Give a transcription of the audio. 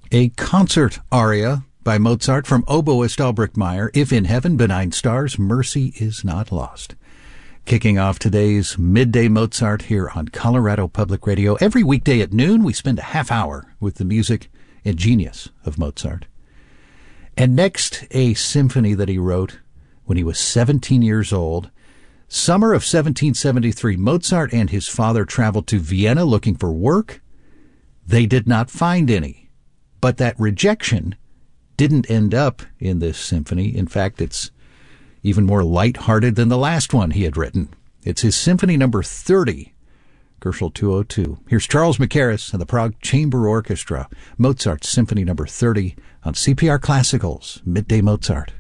A concert aria by Mozart from oboist Albrecht Meyer, If in Heaven, Benign Stars, Mercy is Not Lost. Kicking off today's Midday Mozart here on Colorado Public Radio. Every weekday at noon, we spend a half hour with the music and genius of Mozart. And next, a symphony that he wrote when he was 17 years old. Summer of 1773, Mozart and his father traveled to Vienna looking for work. They did not find any. But that rejection didn't end up in this symphony. In fact, it's even more light-hearted than the last one he had written. It's his Symphony Number 30, Gershel 202. Here's Charles Mackerras and the Prague Chamber Orchestra, Mozart's Symphony Number 30 on CPR Classical's Midday Mozart.